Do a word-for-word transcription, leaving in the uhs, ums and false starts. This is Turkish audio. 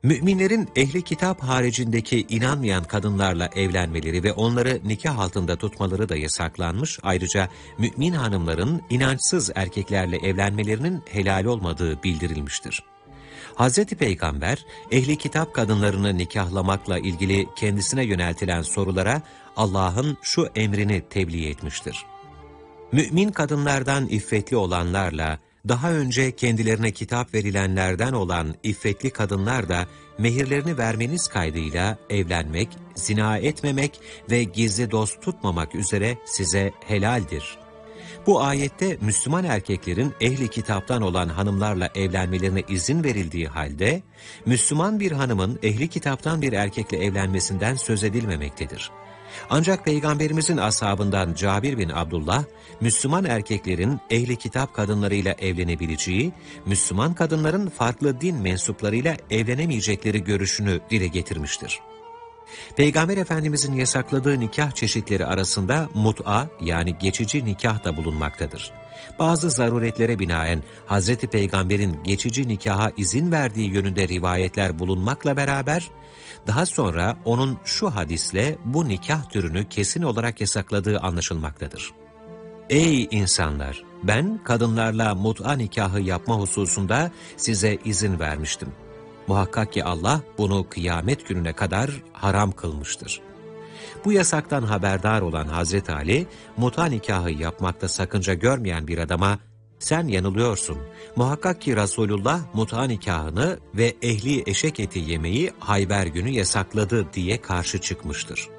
Müminlerin ehli kitap haricindeki inanmayan kadınlarla evlenmeleri ve onları nikah altında tutmaları da yasaklanmış. Ayrıca mümin hanımların inançsız erkeklerle evlenmelerinin helal olmadığı bildirilmiştir. Hazreti Peygamber, ehli kitap kadınlarını nikahlamakla ilgili kendisine yöneltilen sorulara Allah'ın şu emrini tebliğ etmiştir. Mümin kadınlardan iffetli olanlarla, daha önce kendilerine kitap verilenlerden olan iffetli kadınlar da mehirlerini vermeniz kaydıyla evlenmek, zina etmemek ve gizli dost tutmamak üzere size helaldir. Bu ayette Müslüman erkeklerin ehli kitaptan olan hanımlarla evlenmelerine izin verildiği halde, Müslüman bir hanımın ehli kitaptan bir erkekle evlenmesinden söz edilmemektedir. Ancak Peygamberimizin ashabından Cabir bin Abdullah, Müslüman erkeklerin ehli kitap kadınlarıyla evlenebileceği, Müslüman kadınların farklı din mensuplarıyla evlenemeyecekleri görüşünü dile getirmiştir. Peygamber Efendimizin yasakladığı nikah çeşitleri arasında mut'a yani geçici nikah da bulunmaktadır. Bazı zaruretlere binaen Hazreti Peygamber'in geçici nikaha izin verdiği yönünde rivayetler bulunmakla beraber, daha sonra onun şu hadisle bu nikah türünü kesin olarak yasakladığı anlaşılmaktadır. Ey insanlar! Ben kadınlarla mut'a nikahı yapma hususunda size izin vermiştim. Muhakkak ki Allah bunu kıyamet gününe kadar haram kılmıştır. Bu yasaktan haberdar olan Hazreti Ali, mut'a nikahı yapmakta sakınca görmeyen bir adama, sen yanılıyorsun, muhakkak ki Resulullah mut'a nikahını ve ehli eşek eti yemeği Hayber günü yasakladı diye karşı çıkmıştır.